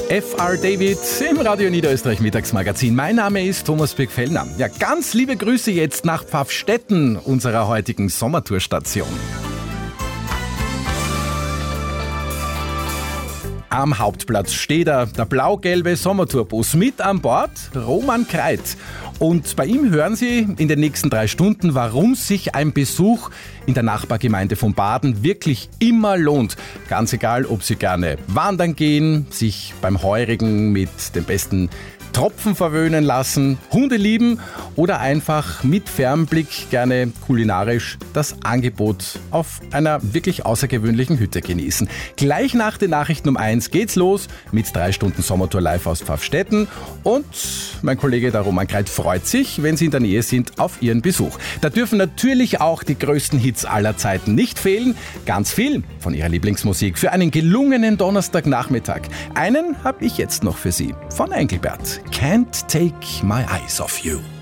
F.R. David im Radio Niederösterreich Mittagsmagazin. Mein Name ist Thomas Birk-Fellner. Ja, ganz liebe Grüße jetzt nach Pfaffstätten, unserer heutigen Sommertourstation. Am Hauptplatz steht der blau-gelbe Sommertourbus. Mit an Bord Roman Kreit. Und bei ihm hören Sie in den nächsten 3 Stunden, warum sich ein Besuch in der Nachbargemeinde von Baden wirklich immer lohnt. Ganz egal, ob Sie gerne wandern gehen, sich beim Heurigen mit den besten Tropfen verwöhnen lassen, Hunde lieben oder einfach mit Fernblick gerne kulinarisch das Angebot auf einer wirklich außergewöhnlichen Hütte genießen. Gleich nach den Nachrichten um 1 geht's los mit 3 Stunden Sommertour live aus Pfaffstätten und mein Kollege der Roman Kreit freut sich, wenn Sie in der Nähe sind, auf Ihren Besuch. Da dürfen natürlich auch die größten Hits aller Zeiten nicht fehlen. Ganz viel von Ihrer Lieblingsmusik für einen gelungenen Donnerstagnachmittag. Einen habe ich jetzt noch für Sie von Engelbert. Can't take my eyes off you.